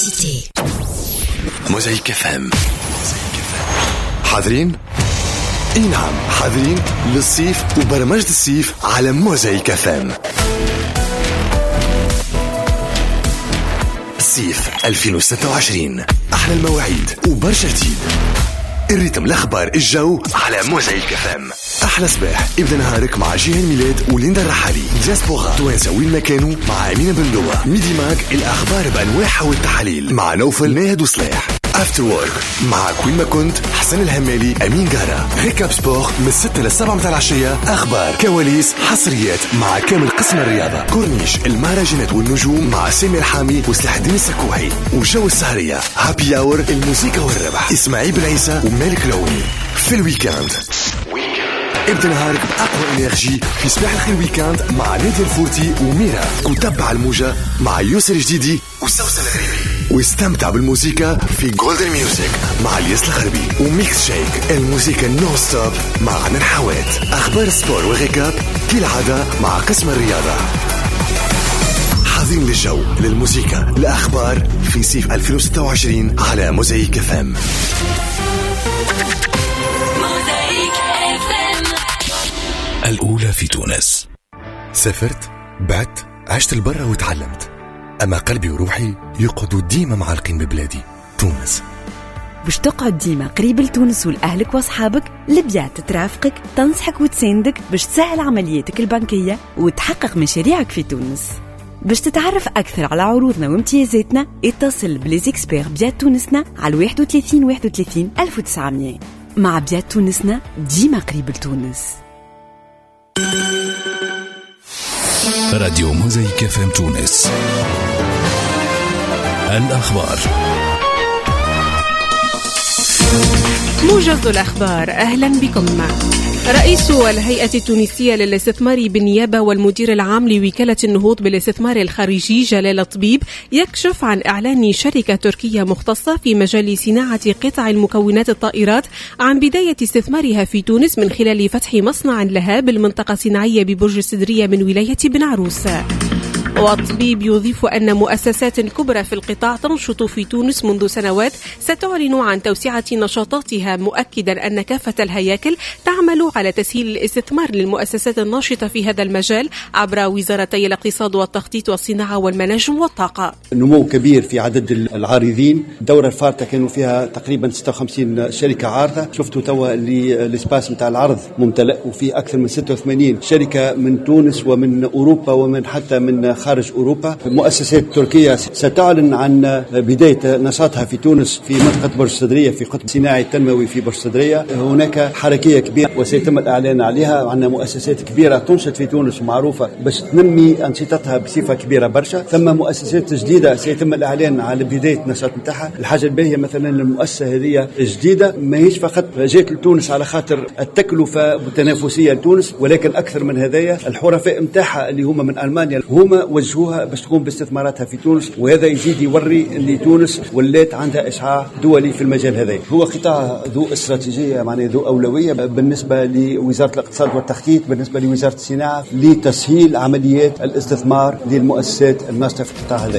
Cité. موزايك FM. حاضرين؟ اي نعم حاضرين للصيف وبرمجة الصيف على موزايك FM. صيف 2026 أحلى المواعيد وبرشا جديد. الريتم الأخبار الجو على موزايك FM. أحلى صباح ابدأ نهارك مع جيهان ميلاد وليندا الرحالي. دياسبورا توانسة وين ما كانوا مع أمينة بن لوى. ميدي ماك الأخبار بأنواعها والتحاليل مع نوفل ناهد وصلاح. افتر وورك مع كوين ما كنت حسن الهمالي أمين قارة. ريكاب سبور من 6 ل 7 متاع العشية. أخبار كواليس حصريات مع كامل قسم الرياضة. كورنيش المهرجانات والنجوم مع سامي الحامي وسلاح الدين السكوحي. وجو السهرية هابي اور الموسيقى والربح إسماعيل بن عيسى ومالك العوني. في الويكاند ابدأ نهارك بأقوى إنرجي في صباح الخير ويكاند مع نادي الفورتي وميرا. وتبع الموجة مع يوسر جديدي وسوسن الغريبي. واستمتع بالموسيقى في جولدن ميوزك مع الياس الغربي. وميكس شيك الموسيقى نو ستوب مع عنان حوات. أخبار السبور وغيكاب كالعادة مع قسم الرياضة. حاضرين للجو للموسيقى الأخبار في صيف 2026 على موزايك FM. الأولى في تونس. سافرت، بعت، عشت البرة وتعلمت، أما قلبي وروحي يقعدوا ديما معلقين ببلادي تونس. باش تقعد ديما قريب لتونس ولأهلك وأصحابك، لبيات ترافقك تنصحك وتساندك باش تسهل عملياتك البنكية وتحقق مشاريعك في تونس. باش تتعرف أكثر على عروضنا وامتيازاتنا اتصل بليزيكسبير بيات تونسنا على 31 31 1900. مع بيات تونسنا ديما قريب لتونس. راديو موزايك FM تونس. الأخبار. موجز الأخبار، أهلا بكم. رئيس الهيئة التونسية للاستثمار بالنيابة والمدير العام لوكالة النهوض بالاستثمار الخارجي جلال الطبيب يكشف عن إعلان شركة تركية مختصة في مجال صناعة قطع المكونات الطائرات عن بداية استثمارها في تونس من خلال فتح مصنع لها بالمنطقة الصناعية ببرج السدرية من ولاية بن عروس. والطبيب يضيف أن مؤسسات كبرى في القطاع تنشط في تونس منذ سنوات ستعلن عن توسعة نشاطاتها، مؤكدا أن كافة الهياكل تعمل على تسهيل الاستثمار للمؤسسات الناشطة في هذا المجال عبر وزارتي الاقتصاد والتخطيط والصناعة والمناجم والطاقة. نمو كبير في عدد العارضين. الدورة الفارطة كانوا فيها تقريبا 56 شركة عارضة. شفتوا توا اللي الاسباس متاع العرض ممتلئ وفيه أكثر من 86 شركة من تونس ومن أوروبا ومن حتى من خارج أوروبا. مؤسسات تركية ستعلن عن بداية نشاطها في تونس في منطقة برج السدرية في قطب صناعي التنموي في برج السدرية. هناك حركية كبيرة وسيتم الإعلان عليها. عندنا مؤسسات كبيرة تنشط في تونس ومعروفة باش تنمي أنشطتها بصفة كبيرة برشا. ثم مؤسسات جديدة سيتم الإعلان على بداية نشاط نتاعها. الحاجة الباهية مثلا المؤسسة هذه جديدة ماهيش فقط جات لتونس على خاطر التكلفة والتنافسية لتونس، ولكن أكثر من هذايا الحرفاء متاعها اللي هما من ألمانيا هما وجهوها باش تقوم باستثماراتها في تونس، وهذا يزيد يوري ان تونس ولات عندها اشعاع دولي في المجال هذا. هو قطاع ذو استراتيجيه معناه ذو اولويه بالنسبه لوزاره الاقتصاد والتخطيط، بالنسبه لوزاره الصناعه لتسهيل عمليات الاستثمار للمؤسسات الناشطه في القطاع هذا.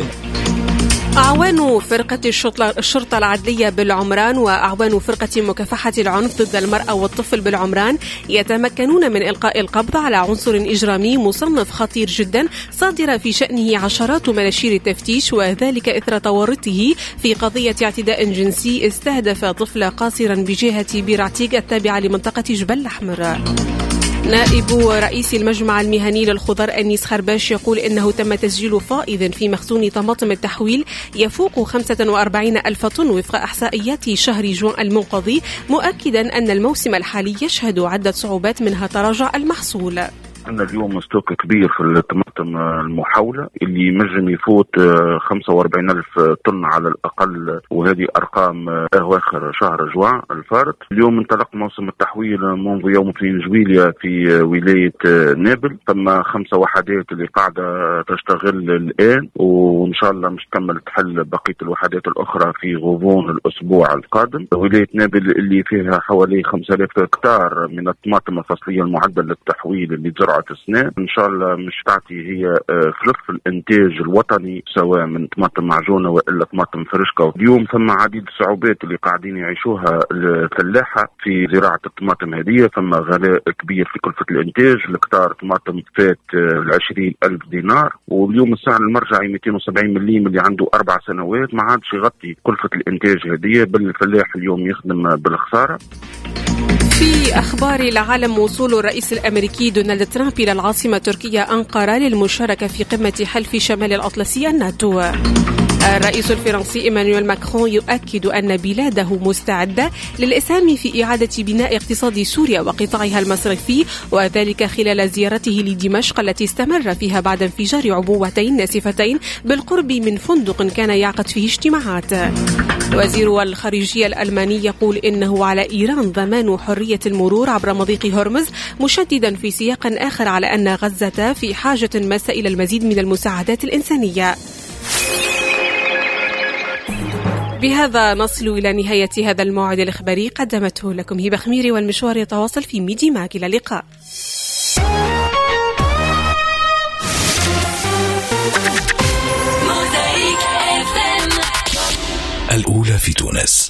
أعوان فرقة الشرطة العدلية بالعمران وأعوان فرقة مكافحة العنف ضد المرأة والطفل بالعمران يتمكنون من إلقاء القبض على عنصر إجرامي مصنف خطير جدا صادر في شأنه عشرات مناشير التفتيش، وذلك إثر تورطه في قضية اعتداء جنسي استهدف طفل قاصرا بجهة بيرعتيق التابعة لمنطقة جبل الأحمر. نائب رئيس المجمع المهني للخضر أنيس خرباش يقول إنه تم تسجيل فائض في مخزون طماطم التحويل يفوق 45 ألف طن وفق إحصائيات شهر جوان المنقضي، مؤكدا أن الموسم الحالي يشهد عدة صعوبات منها تراجع المحصول. عندنا اليوم ستوك كبير في الطماطم المحولة اللي ينجم يفوت 45 ألف طن على الأقل، وهذه أرقام أواخر شهر جوان الفارط. اليوم انطلق موسم التحويل منذ يوم 2 جويلية في ولاية نابل. ثم 5 وحدات اللي قاعدة تشتغل الآن، وإن شاء الله مش تكمل تحل بقية الوحدات الأخرى في غضون الأسبوع القادم. ولاية نابل اللي فيها حوالي 5000 هكتار من الطماطم الفصلية المعدة للتحويل اللي تزرع مزرعة سنان. إن شاء الله مش تعطي هي ثلث الإنتاج الوطني سواء من طماطم معجونة وإلا طماطم فرشكة. اليوم ثم عديد الصعوبات اللي قاعدين يعيشوها الفلاحة في زراعة الطماطم هذه. ثم غلاء كبير في كلفة الإنتاج. الكتار طماطم فات 20,000 دينار، واليوم السعر المرجعي 270 مليم اللي عنده 4 سنوات ما عادش يغطي كلفة الإنتاج هذه، بل الفلاح اليوم يخدم بالخسارة. في أخبار العالم، وصول الرئيس الأمريكي دونالد ترامب إلى العاصمة التركية أنقرة للمشاركة في قمة حلف شمال الأطلسي الناتو. الرئيس الفرنسي إيمانويل ماكرون يؤكد أن بلاده مستعدة للإسهام في إعادة بناء اقتصاد سوريا وقطاعها المصرفي، وذلك خلال زيارته لدمشق التي استمر فيها بعد انفجار عبوتين ناسفتين بالقرب من فندق كان يعقد فيه اجتماعات. وزير الخارجية الألماني يقول إنه على إيران ضمان حرية المرور عبر مضيق هرمز، مشددا في سياق آخر على أن غزة في حاجة ماسة إلى المزيد من المساعدات الإنسانية. بهذا نصل إلى نهاية هذا الموعد الإخباري، قدمته لكم هبة خميري، والمشوار يتواصل في ميدي ماك. إلى اللقاء. الأولى في تونس.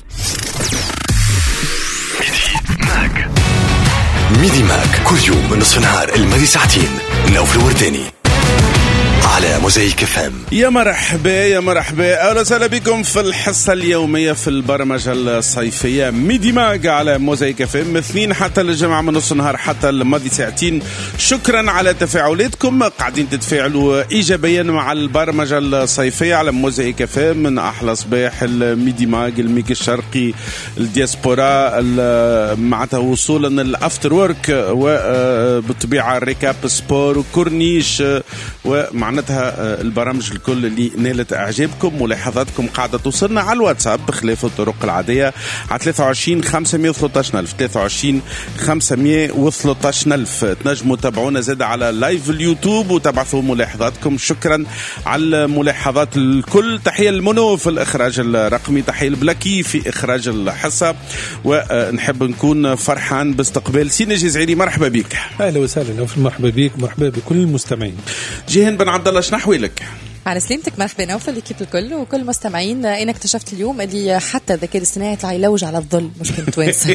ميدي ماك كل يوم من نصف نهار الماضي ساعتين. نوف الورداني على موزايك FM. يا مرحبا يا مرحبا، أهلا وسهلا بكم في الحصة اليومية في البرمجة الصيفية ميدي ماج على موزايك FM، من الاثنين حتى الجمعة من نص النهار حتى الماضي ساعتين. شكرا على تفاعلاتكم، قاعدين تتفاعلوا إيجابيا مع البرمجة الصيفية على موزايك FM. من أحلى صباح الميدي ماج، الميك الشرقي، الدياسبورا، معناتها وصولا الأفتر وورك، وبالطبيعة الريكاب سبور وكورنيش، ومعناتها البرامج الكل اللي نالت اعجابكم. ملاحظاتكم قاعده توصلنا على الواتساب بخلاف الطرق العاديه على 23 513 ألف 23 513 ألف. تنجموا تابعونا زاد على لايف اليوتيوب وتبعثوا ملاحظاتكم. شكرا على الملاحظات الكل. تحيه المنو في الاخراج الرقمي، تحيه البلاكي في اخراج الحصه، ونحب نكون فرحان باستقبال سينا جزعيري. مرحبا بك. اهلا وسهلا، مرحبا بك، مرحبا بكل المستمعين. جيهان بن عبد الله، شنو احوالك؟ على سلامتك، مرحبا نوفل، ليكيب الكل وكل المستمعين. انا اكتشفت اليوم اللي حتى الذكاء الاصطناعي طلع يلوج على الظل، مش كنت وانسى.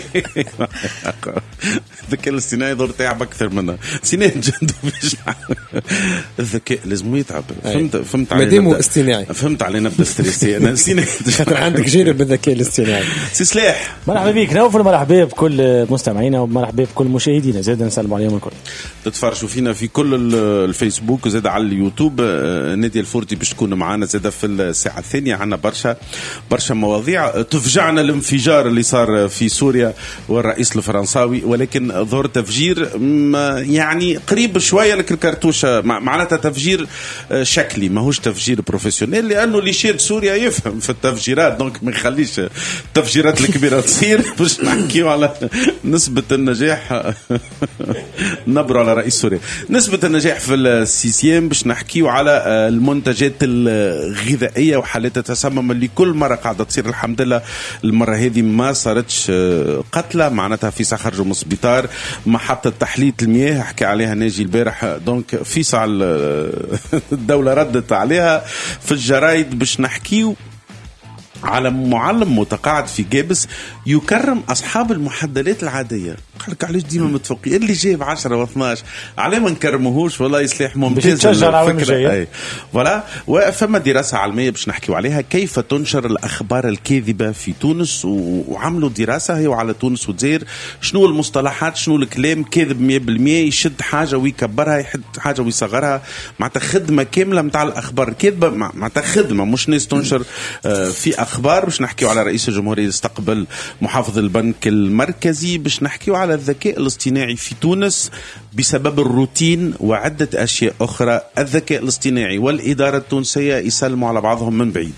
الذكاء الاصطناعي دور تعب اكثر منها. سنان جندو الذكاء لازم يتعب. فهمت علينا مديمو اصطناعي، فهمت علينا بالستريسي. انا سنان خاطر عندك جانب بالذكاء الاصطناعي. سي سلاح، مرحبا بك نوفل، مرحبا بكل مستمعينا ومرحبا بكل مشاهدينا. زاد نسلم عليهم الكل. تتفرجوا فينا في كل الفيسبوك وزاد على اليوتيوب. نادي الفورتي باش تكون معنا زاد في الساعة الثانية. عنا برشا مواضيع. تفجعنا الانفجار اللي صار في سوريا والرئيس الفرنساوي، ولكن ظهر تفجير يعني قريب شوية لك الكرتوشة، معناتها تفجير شكلي ماهوش تفجير بروفيسيونيل، لأنه اللي شاد سوريا يفهم في التفجيرات، دونك ما نخليش التفجيرات الكبيرة تصير. باش نحكيو على نسبة النجاح نبرو على رئيس سوريا، نسبة النجاح في السيسيام. باش نحكيو على المنتجات الغذائية وحالات التسمم اللي كل مرة قاعدة تصير. الحمد لله المرة هذه ما صارتش قتلى، معناتها في خرجوا من السبيطار. محطة تحلية المياه حكى عليها ناجي البارح، دونك في الدولة ردت عليها في الجرايد. باش نحكيو على معلم متقاعد في جابس يكرم أصحاب المحدلات العادية. قالك علاش ديما متفوقين اللي جايب 10 و12 عليه ما نكرموهوش؟ والله يصلح ممتاز الفكرة. ولا وفما دراسة علمية باش نحكيو عليها، كيف تنشر الأخبار الكاذبة في تونس. وعملوا دراسة هي على تونس والجزائر، شنو المصطلحات، شنو الكلام كاذب 100%، يشد حاجة ويكبرها، يحد حاجة ويصغرها. معناتها خدمة كاملة متاع الأخبار الكاذبة، معناتها خدمة مش ناس تنشر في أخبار. باش نحكيو على رئيس الجمهورية استقبل محافظ البنك المركزي. باش نحكيو على الذكاء الاصطناعي في تونس بسبب الروتين وعدة أشياء أخرى. الذكاء الاصطناعي والإدارة التونسية يسلموا على بعضهم من بعيد.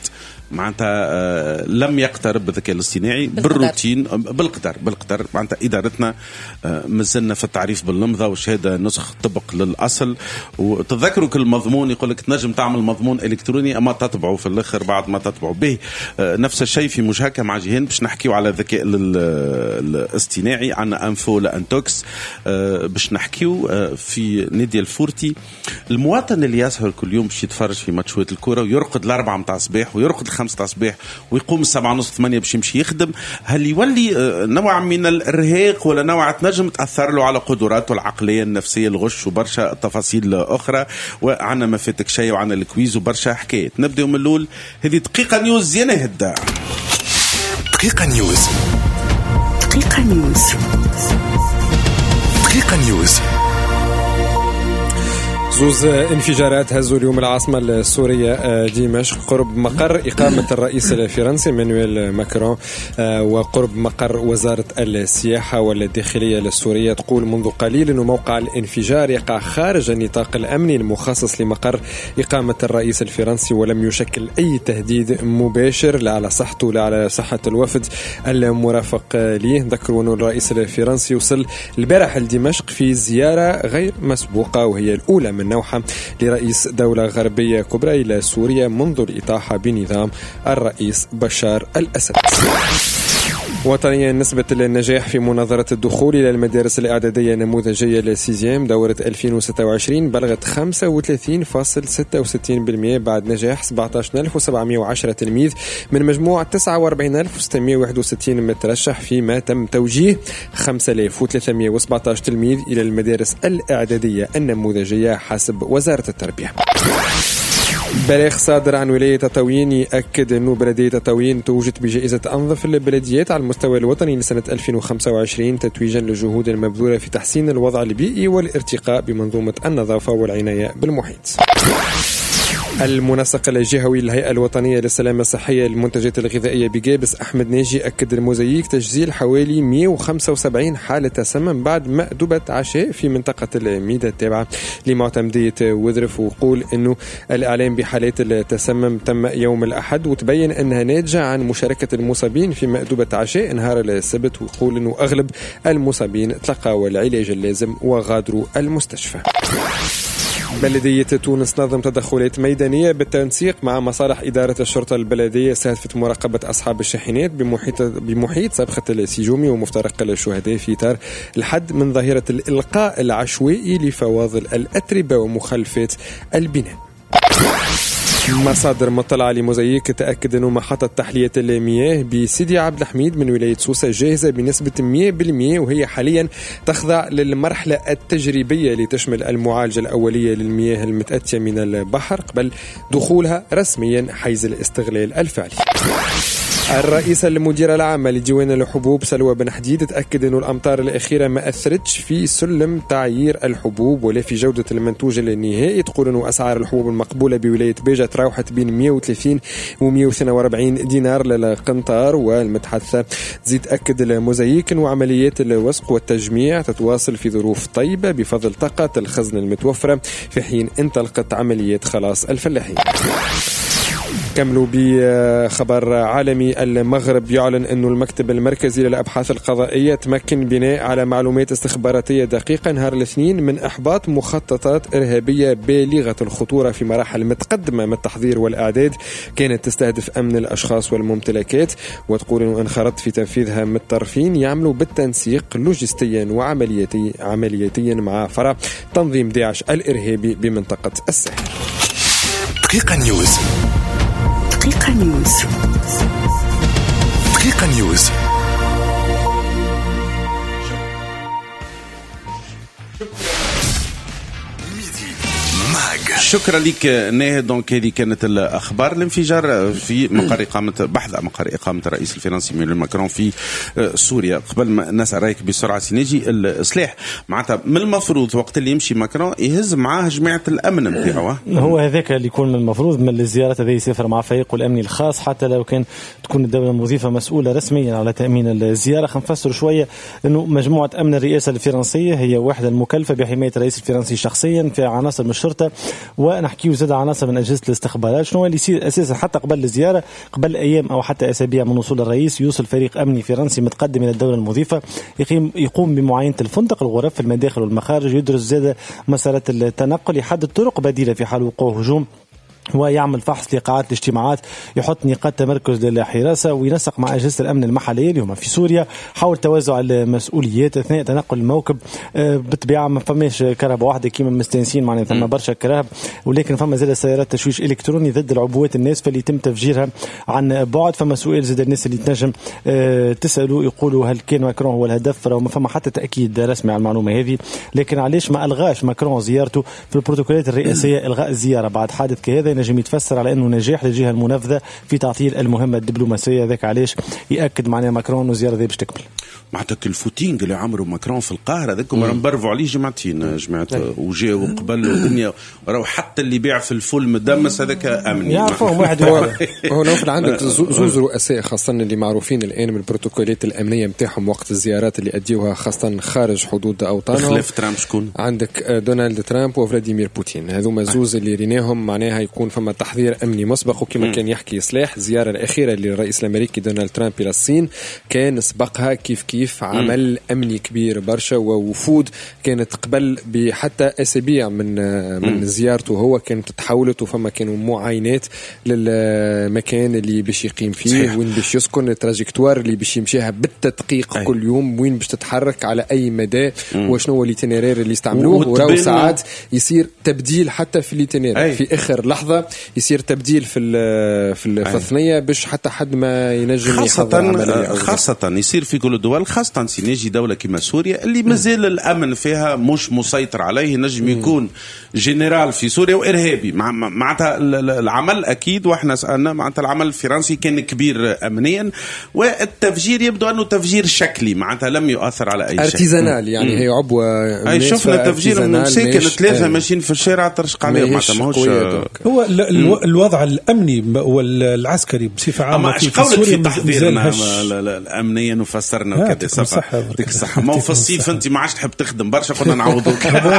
معناتها لم يقترب بالذكاء الاصطناعي بالروتين بالقدر معناتها إدارتنا مازلنا في التعريف باللمضة وشهادة نسخ طبق للأصل. وتذكروا كل مضمون يقول لك تنجم تعمل مضمون إلكتروني أما تطبعه في الآخر بعد ما تطبعه به. نفس الشيء في مشاركة مع جيهان باش نحكيو على الذكاء الاصطناعي. عنا أنفو لأنتوكس باش نحكيو في نادي الفورتي. المواطن اللي يسهر كل يوم باش يتفرج في ماتشات الكرة ويرقد 4 متاع الصباح ويرقد 5 تاع الصباح ويقوم 7:30 8 باش يمشي يخدم، هل يولي نوع من الإرهاق ولا نوع تنجم تأثر له على قدراته العقلية النفسية الغش وبرشا تفاصيل أخرى. وعنا ما فاتك شيء وعنا الكويز وبرشا حكايات. نبدأ من الأول. هذه دقيقة نيوز يا نهد. دقيقة نيوز. دقيقة نيوز. دقيقة نيوز. زوز انفجارات هزوا اليوم العاصمة السورية دمشق قرب مقر إقامة الرئيس الفرنسي مانويل ماكرون وقرب مقر وزارة السياحة والداخلية السورية. تقول منذ قليل أنه موقع الانفجار يقع خارج النطاق الأمني المخصص لمقر إقامة الرئيس الفرنسي ولم يشكل أي تهديد مباشر لا على صحته لا على صحة الوفد المرافق ليه. ذكروا أنه الرئيس الفرنسي وصل البارح لدمشق في زيارة غير مسبوقة وهي الأولى من نوعها لرئيس دولة غربية كبرى إلى سوريا منذ الإطاحة بنظام الرئيس بشار الأسد. وطنيا نسبة النجاح في مناظرة الدخول إلى المدارس الإعدادية النموذجية للسيزيام دورة 2026 بلغت 35.66% بعد نجاح 17,710 تلميذ من مجموع 49,661 مترشح، فيما تم توجيه 5,317 تلميذ إلى المدارس الإعدادية النموذجية حسب وزارة التربية. بلاغ صادر عن ولاية تطاوين يأكد أنه بلدية تطاوين توجد بجائزة أنظف البلديات على المستوى الوطني لسنة 2025 تتويجا للجهود المبذولة في تحسين الوضع البيئي والارتقاء بمنظومة النظافة والعناية بالمحيط. المنسق الجهوي للهيئة الوطنية للسلامة الصحية للمنتجات الغذائية بجابس أحمد ناجي أكد الموزاييك تجزيل حوالي 175 حالة تسمم بعد مأدبة عشاء في منطقة الميدا التابعة لمعتمدية وذرف. وقول أنه الإعلام بحالات التسمم تم يوم الأحد وتبين أنها ناتجة عن مشاركة المصابين في مأدبة عشاء نهار السبت. ويقول أنه أغلب المصابين تلقوا العلاج اللازم وغادروا المستشفى. بلدية تونس نظم تدخلات ميدانية بالتنسيق مع مصالح إدارة الشرطة البلدية استهدفت مراقبة أصحاب الشاحنات بمحيط صبخة السجومي ومفترق الشهداء في إطار الحد من ظاهرة الإلقاء العشوائي لفواضل الأتربة ومخلفات البناء. مصادر مطلعة لموزايك تأكد أنه محطة تحلية المياه بسيدي عبد الحميد من ولاية سوسة جاهزة بنسبة 100% وهي حاليا تخضع للمرحلة التجريبية لتشمل المعالجة الأولية للمياه المتأتية من البحر قبل دخولها رسميا حيز الاستغلال الفعلي. الرئيسة المديرة العامة لديوان الحبوب سلوى بن حديد تأكد أن الأمطار الأخيرة ما أثرتش في سلم تعيير الحبوب ولا في جودة المنتوج النهائي. تقول أن أسعار الحبوب المقبولة بولاية بيجة تراوحت بين 130 و 142 دينار للقنطار والمتحثة. تزيد تأكد الموزايك أن عمليات الوسق والتجميع تتواصل في ظروف طيبة بفضل طاقة الخزن المتوفرة في حين انطلقت عمليات خلاص الفلاحين. كملوا بخبر عالمي. المغرب يعلن أن المكتب المركزي للأبحاث القضائية تمكن بناء على معلومات استخباراتية دقيقة نهار الاثنين من إحباط مخططات إرهابية بالغة الخطورة في مراحل متقدمة من التحضير والإعداد كانت تستهدف أمن الأشخاص والممتلكات. وتقول أنه انخرط في تنفيذها من الطرفين يعملوا بالتنسيق لوجستيا وعملياتيا مع فرع تنظيم داعش الإرهابي بمنطقة الساحل. دقيقة نيوز. دقيقة نيوز. دقيقة نيوز. شكرا لك ناهد. دونك هذه كانت الاخبار. الانفجار في مقر اقامه الرئيس الفرنسي مانويل ماكرون في سوريا. قبل ما نسال رايك بسرعه سيناجي الاصلاح معناتها من المفروض وقت اللي يمشي ماكرون يهز معاه جماعه الامن نتاعو. هو هذاك اللي يكون من المفروض من الزيارات هذه يسافر مع فريقه الامني الخاص حتى لو كان تكون الدوله المضيفه مسؤوله رسميا على تامين الزياره. خلينا نفسر شويه انه مجموعه امن الرئاسه الفرنسيه هي واحده المكلفه بحمايه الرئيس الفرنسي شخصيا في عناصر من الشرطه ونحكيو زاد عناصر من أجهزة الاستخبارات شنو اللي يصير أساسا حتى قبل الزيارة، قبل أيام أو حتى أسابيع من وصول الرئيس يوصل فريق أمني فرنسي متقدم إلى الدولة المضيفة يقوم بمعاينة الفندق، الغرف، المداخل والمخارج، يدرس زاد مسارات التنقل، يحدد طرق بديلة في حال وقوع هجوم، ويعمل فحص لقاعات الاجتماعات، يحط نقاط تمركز للحراسة، وينسق مع أجهزة الأمن المحلية اليوم في سوريا حول توزع المسؤوليات أثناء تنقل الموكب. بالطبيعة ما فماش كهرباء واحدة كيما مستنسين، معناها ثم برشا كهرباء، ولكن فما زاد سيارات تشويش إلكتروني ضد العبوات الناس فاللي يتم تفجيرها عن بعد. فما سؤال زاد الناس اللي تنجم تسألوا يقولوا هل كان ماكرون هو الهدف؟ وما فما حتى تأكيد رسمي على المعلومة هذه، لكن علاش ما ألغاش ماكرون زيارته في البروتوكولات الرئاسية؟ إلغاء الزيارة بعد حادث كهذا نجم يتفسر على انه نجاح للجهه المنفذه في تعطيل المهمه الدبلوماسيه. ذاك علاش ياكد معناها ماكرون وزياره ذي باش تكمل. معناتها الفوتينغ اللي عمرو ماكرون في القاهره ذاكم راهم برفوا عليه جماعتين وجاوا قبل الدنيا، راهو حتى اللي بيع في الفول مدمس هذاك امني يعرفهم واحد هو نوفل عندك زوز رؤساء خاصه اللي معروفين الان من البروتوكولات الامنيه نتاعهم وقت الزيارات اللي اديوها خاصه خارج حدود اوطانهم. خلاف ترامب شكون؟ عندك دونالد ترامب وفلاديمير بوتين، هذوما زوز اللي ريناهم معناها يكون فما تحضير امني مسبق. وكما كان يحكي صلاح الزياره الاخيره للرئيس الامريكي دونالد ترامب الى الصين كان سبقها كيف عمل امني كبير برشا، ووفود كانت قبل بحتى اسابيع من زيارته هو كانت تحولت، وفما كانوا معاينات للمكان اللي باش يقيم فيه صحيح. وين باش يسكن، التراجكتوار اللي باش يمشيها بالتدقيق كل يوم، وين باش تتحرك على اي مدى، وشنو هو الاتينيرير اللي استعملوه. وراو ساعات يصير تبديل حتى في الاتينيرير في اخر لحظه يصير تبديل في الثنيه باش حتى حد ما ينجم خاصة يصير في كل الدول، خاصة نجي دولة كما سوريا اللي مازال الأمن فيها مش مسيطر عليه، نجم يكون جنرال في سوريا وإرهابي. معناتها العمل أكيد، وإحنا سألنا معناتها العمل الفرنسي كان كبير أمنيا، والتفجير يبدو أنه تفجير شكلي معناتها لم يؤثر على أي شيء ارتيزانال، يعني هي عبوة. شفنا تفجير مساكن 3 ماشيين في الشارع ترشق عليهم، معناتها ماهوش هو الوضع الأمني والعسكري بصفة عامة في سوريا في تحضيرنا الأمنيا وفسرنا وكذا. ديك الصحة ما هو في الصيف أنت ما عادش تحب تخدم برشا، قلنا نعوضوك.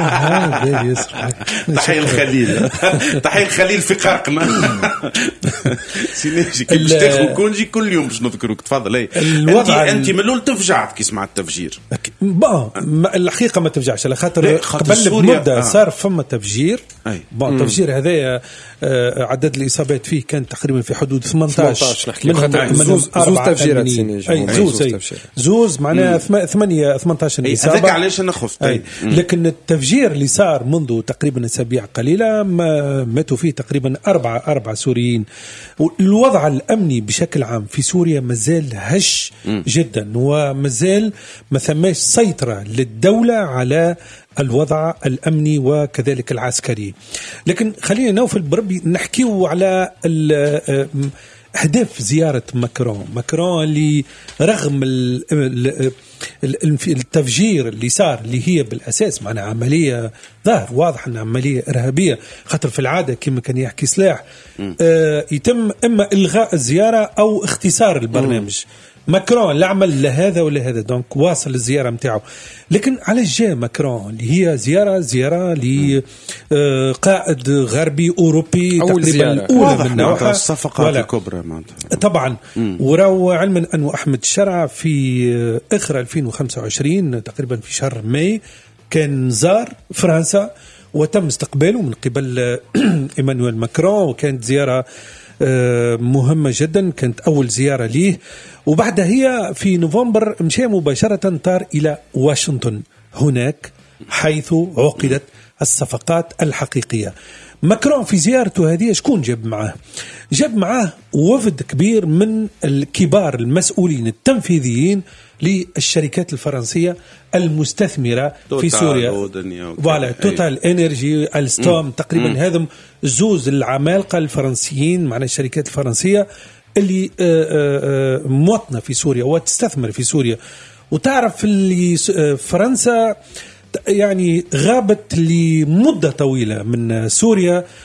تحية الخليل، تحية الخليل في قرقنا. سينيجي كي باش تاخذ كونجي كل يوم باش نذكروك. تفضل. أنت من الأول تفجعت كي سمعت التفجير؟ الحقيقة ما تفجعش، على خاطر قبل بمدة صار فما تفجير. التفجير هذا عدد الإصابات فيه كان تقريبا في حدود 18 منهم 4 تفجيرات. زوز معناها 18 إصابة. هذاك علاش أنا خفت. لكن التفجير اللي صار منذ تقريبا أسابيع قليلة ماتوا فيه تقريبا 4 سوريين. والوضع الأمني بشكل عام في سوريا مازال هش جدا، ومازال ما ثماش سيطرة للدولة على الوضع الأمني وكذلك العسكري. لكن خلينا نوفل بربي نحكيو على أهداف زيارة ماكرون اللي رغم التفجير اللي صار اللي هي بالأساس معنا عملية ظاهر واضح أنها عملية إرهابية، خاطر في العادة كما كان يحكي سلاح يتم إما إلغاء الزيارة أو اختصار البرنامج. ماكرون لا عمل لهذا ولا هذا، دونك واصل الزيارة متاعه. لكن علاش جاء ماكرون اللي هي زيارة لقائد غربي أوروبي تقريبا الأولى من نوعها، الصفقات الكبرى طبعا. وراو علما أنه أحمد الشرع في آخر 2025 تقريبا في شهر ماي كان زار فرنسا وتم استقباله من قبل إيمانويل ماكرون، وكانت زيارة مهمة جدا، كانت أول زيارة ليه. وبعدها هي في نوفمبر مشى مباشرة طار إلى واشنطن، هناك حيث عقدت الصفقات الحقيقية. ماكرون في زيارته هذه شكون جاب معاه؟ جاب معاه وفد كبير من الكبار المسؤولين التنفيذيين للشركات الفرنسية المستثمرة في سوريا، فوالا توتال انرجي، الستوم، تقريبا هذم زوز العمالقة الفرنسيين معنا الشركات الفرنسية اللي مواطنة في سوريا وتستثمر في سوريا. وتعرف اللي فرنسا يعني غابت لمدة طويلة من سوريا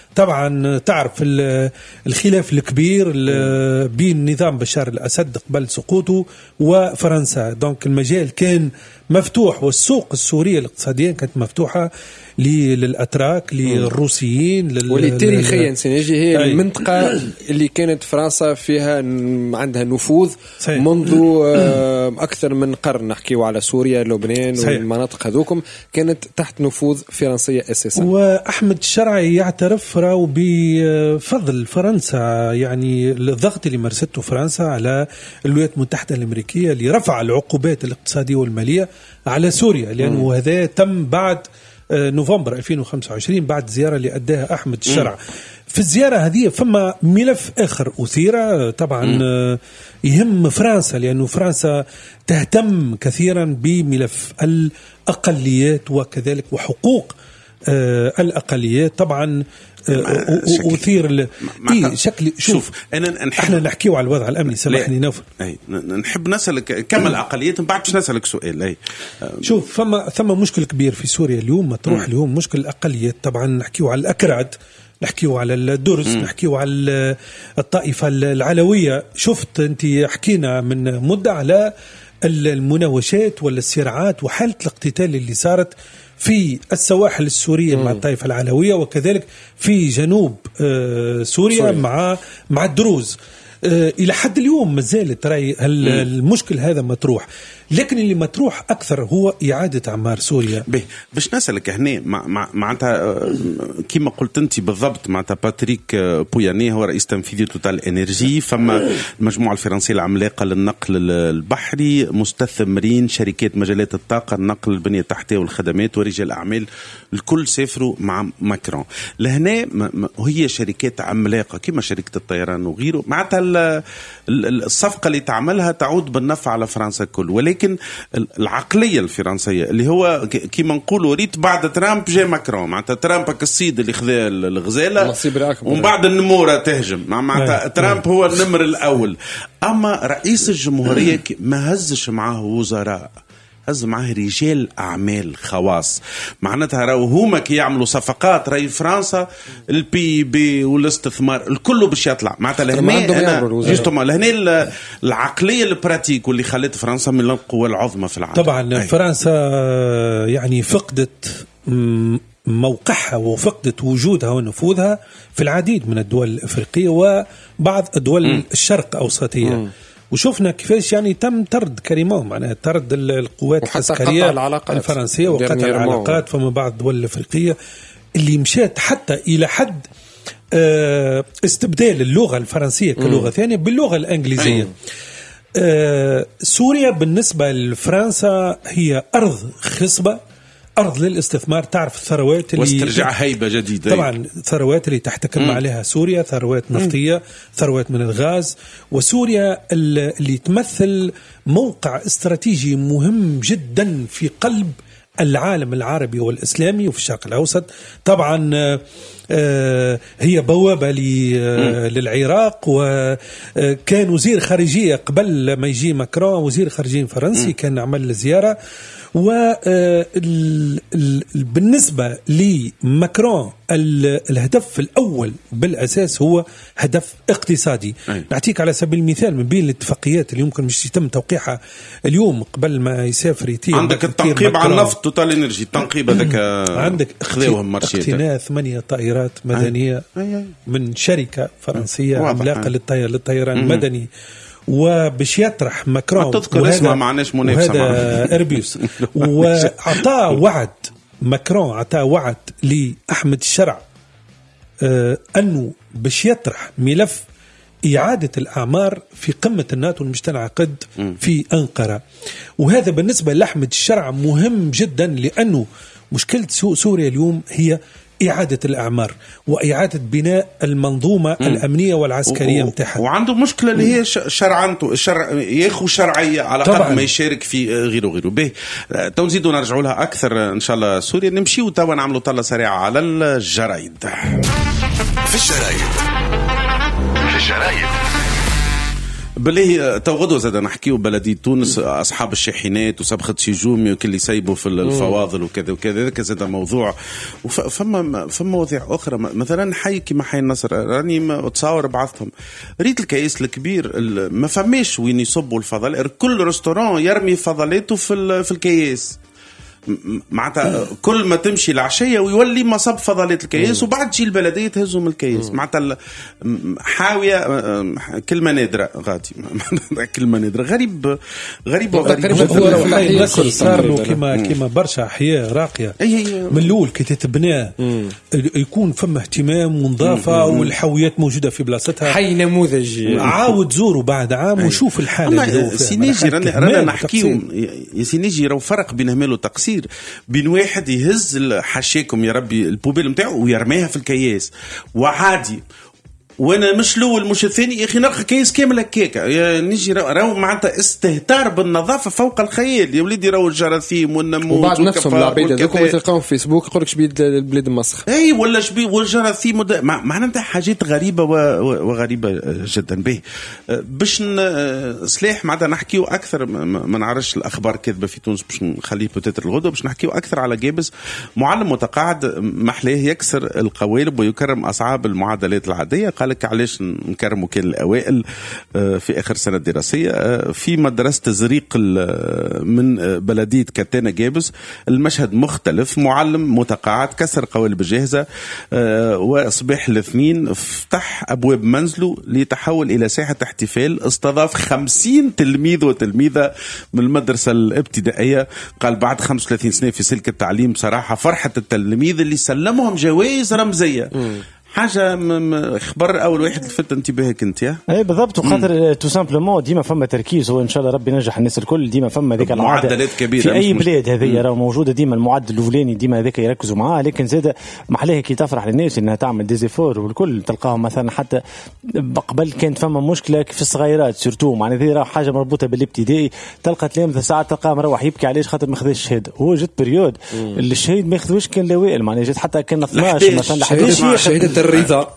طبعا تعرف الخلاف الكبير بين نظام بشار الأسد قبل سقوطه وفرنسا. دونك المجال كان مفتوح، والسوق السورية الاقتصادية كانت مفتوحة للأتراك، للروسيين، واللي تاريخيا سنجي هي المنطقة اللي كانت فرنسا فيها عندها نفوذ منذ أكثر من قرن. نحكيو على سوريا، لبنان والمناطق هذوكم كانت تحت نفوذ فرنسية أساسا. وأحمد الشرعي يعترف راو بفضل فرنسا، يعني الضغط اللي مارسته فرنسا على الولايات المتحدة الأمريكية لرفع العقوبات الاقتصادية والمالية على سوريا، لأنه هذا تم بعد نوفمبر 2025 بعد زيارة اللي أداها أحمد الشرع. في الزيارة هذه فما ملف آخر أثير طبعا يهم فرنسا، لأنه فرنسا تهتم كثيرا بملف الأقليات وكذلك وحقوق الأقليات. طبعا أثير شكل. شوف احنا نحكيو على الوضع الأمني، سامحني نوفل. نحب نسألك كم الأقليات، من بعد باش نسألك سؤال. شوف ثم مشكل كبير في سوريا اليوم مطروح اليوم، مشكل الأقليات. طبعا نحكيو على الأكراد، نحكيو على الدرز، نحكيو على الطائفة العلوية. شفت أنت حكينا من مدة على المناوشات ولا الصراعات وحالة الاقتتال اللي صارت في السواحل السورية مع الطائفة العلوية، وكذلك في جنوب سوريا مع الدروز. إلى حد اليوم ما زالت المشكل هذا مطروح، لكن اللي مطروح أكثر هو إعادة أعمار سوريا. باش نسألك هنا معناتها كما قلت أنت بالضبط، معناتها باتريك بوياني هو رئيس تنفيذي توتال إنرجي، فما المجموعة الفرنسية العملاقة للنقل البحري، مستثمرين، شركات مجالات الطاقة، النقل، البنية التحتية والخدمات، ورجال أعمال، الكل سافروا مع ماكرون لهنا. هي شركات عملاقة كما شركة الطيران وغيره، معناتها الصفقة اللي تعملها تعود بالنفع على فرنسا كل. ولكن العقلية الفرنسية اللي هو كما نقولوا ريت بعد ترامب جاء ماكرون، معناتها ترامب الصيد اللي خذا الغزالة ومن بعد النمورة تهجم، معناتها ترامب هو النمر الأول. أما رئيس الجمهورية ما هزش معه وزراء، هز معه رجال أعمال خواص، معناتها راهو هما كي يعملوا صفقات راهي فرنسا البي بي والاستثمار الكل باش يطلع. معناتها لهنا العقلية البراتيك واللي خلت فرنسا من القوى العظمى في العالم. طبعا فرنسا يعني فقدت موقعها وفقدت وجودها ونفوذها في العديد من الدول الأفريقية وبعض الدول الشرق أوسطية. وشوفنا كيفاش يعني تم طرد كريمون، معناها طرد القوات العسكرية الفرنسية وقطع العلاقات. فما بعض الدول الأفريقية اللي مشات حتى إلى حد استبدال اللغة الفرنسية كلغة ثانية باللغة الإنجليزية. سوريا بالنسبة لفرنسا هي أرض خصبة، أرض للاستثمار. تعرف الثروات اللي واسترجع هيبة جديدة، طبعا ثروات اللي تحتكم عليها سوريا، ثروات نفطية، ثروات من الغاز. وسوريا اللي تمثل موقع استراتيجي مهم جدا في قلب العالم العربي والإسلامي وفي الشرق الأوسط. طبعا هي بوابة للعراق، وكان وزير خارجية قبل ما يجي ماكرون وزير خارجية فرنسي كان عمل زيارة. وبالنسبة لماكرون الهدف الأول بالأساس هو هدف اقتصادي. نعطيك على سبيل المثال من بين الاتفاقيات اللي يمكن مش يتم توقيعها اليوم قبل ما يسافر يتم، عندك التنقيب على النفط توتال انرجي، التنقيب هذاك عندك اقتناء 8 طائرات مدنية من شركة فرنسية عملاقة للطيران المدني. وباش يطرح ماكرون تذكر اسمها معناش منافسة وهذا إربيوس وعطاه وعد، ماكرون عطاه وعد لأحمد الشرع أنه باش يطرح ملف إعادة الأعمار في قمة الناتو المجتمع عقد في أنقرة. وهذا بالنسبة لأحمد الشرع مهم جدا، لأنه مشكلة سوريا اليوم هي إعادة الأعمار وإعادة بناء المنظومة الأمنية والعسكرية متاعها. وعنده مشكلة اللي هي شرعنته ياخو شرعية على قد ما يشارك في غيره. به تنزيدوا نرجعوا لها أكثر إن شاء الله سوريا. نمشي وتوا نعملوا طلة سريعة على الجرايد. في الجرايد بالله تو غدوه زاد نحكيو بلديه تونس اصحاب الشاحنات وصبخه سيجومي وكل يسيبوا في الفواضل وكذا وكذا، هذاك زاد موضوع. فما مواضيع اخرى مثلا حي كيما حي النصر راني تصاور بعضهم ريت الكيس الكبير ما فماش وين يصبوا الفضل، كل ريستوران يرمي فضلاته في الكيس معناتها كل ما تمشي العشيه ويولي مصب فضلات الكيس وبعد تجي البلديه تهزهم الكيس معناتها حاويه كلمه نادره غادي كلمه نادره غريب هو صار له كما برشا احياء راقيه من الاول كي تتبنى يكون فما اهتمام ونظافه والحاويات موجوده في بلاصتها، حي نموذجي عاود زوروا بعد عام وشوف الحاله. سينيجي رانا نحكيو يا سينيجي راهو فرق بين همال وتقصير، بين واحد يهز حشاكم يا ربي البوبيل نتاعو ويرميها في الكياس وعادي، وانا مش الاول مش الثاني يا اخي نلقى كيس كامل هكاك نجي راهو معناتها استهتار بالنظافه فوق الخيال يا وليدي، راهو الجراثيم والنموت وبعد نفسهم العباد هذوك تلقاهم في فيسبوك يقول لك شبيد البلاد مسخ اي ولا شبيد والجراثيم معناتها حاجات غريبه وغريبه جدا. به باش سلاح معناتها نحكيو اكثر ما نعرفش الاخبار كذبه في تونس باش نخليه بوتيتر الغدوه باش نحكيو اكثر على جابس معلم متقاعد محلاه يكسر القوالب ويكرم اصحاب المعادلات العاديه. قال لك علاش نكرموا كان الأوائل في آخر سنة دراسية في مدرسة زريق من بلدية كاتانا جابس. المشهد مختلف، معلم متقاعد كسر قوالب جاهزة وصباح الاثنين فتح أبواب منزله ليتحول إلى ساحة احتفال استضاف 50 تلميذ وتلميذة من المدرسة الابتدائية. قال بعد 35 سنة في سلك التعليم بصراحة فرحة التلميذ اللي سلمهم جوائز رمزية. حاجه خبر اول واحد لفت انتباهك انت يا اي بالضبط. وخاطر تو سامبلومون ديما فما تركيز وان شاء الله ربي ينجح الناس الكل. ديما فما ذيك معدلات كبيره في اي بلاد هذه راه موجوده ديما المعدل الاولاني ديما هذاك يركزوا معاه. لكن زاد محلاه كي تفرح للناس انها تعمل ديزيفور والكل تلقاهم مثلا حتى قبل كانت فما مشكله في الصغيرات سورتو معناها هذه راه حاجه مربوطه بالابتدائي. تلقى تلامذه ساعات تلقاه مروح يبكي علاش خاطر ما خذاش الشهاده. هو جت بريود اللي الشهيد ما ياخذوش كان الاوائل معناها جت حتى كان 12 مثلا شهاده الرضا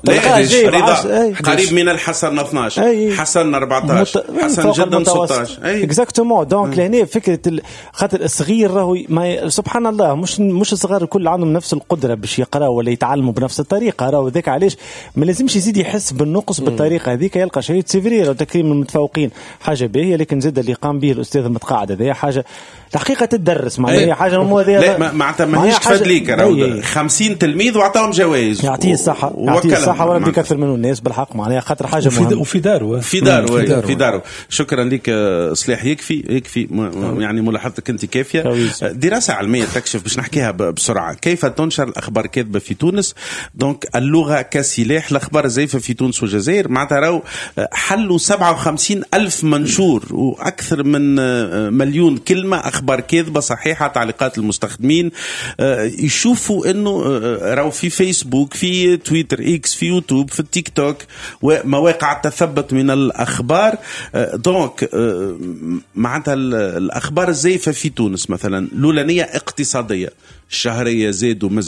قريب من الحسن 12 حسن 14 حسن جدا 16 اكزاكتومون. دونك لهنا فكره خاطر الصغير راهو سبحان الله مش الصغار الكل عندهم نفس القدره باش يقراوا ولا يتعلموا بنفس الطريقه. راهو ذاك علاش ما لازمش يزيد يحس بالنقص بالطريقه هذيك. يلقى شهيد سيفرير وتكريم المتفوقين حاجه باهيه. لكن زاد اللي قام به الاستاذ المتقاعد هذا حاجه الحقيقه تدرس معناها هي حاجه المواضيع لا معناتها ماهيش تفادليك راهو 50 تلميذ وعطاهم جوائز يعطيه الصحه يعطيه الصحه وربي يكثر منه الناس بالحق معناها خاطر حاجه مهمه وفي داره في داره. شكرا لك صلاح. يكفي يعني ملاحظتك انت كافيه. دراسه علميه تكشف باش نحكيها بسرعه كيف تنشر الاخبار كاذبه في تونس. دونك اللغه كسلاح. الاخبار الزيفه في تونس والجزائر معناتها راهو حلوا 57 ألف منشور واكثر من مليون كلمه اخبار كاذبه صحيحه. تعليقات المستخدمين يشوفوا انه راهو في فيسبوك في تويتر اكس في يوتيوب في التيك توك ومواقع التثبت من الاخبار. دونك معناتها الاخبار الزيفه في تونس مثلا الاولانيه اقتصاديه الشهريه زادوا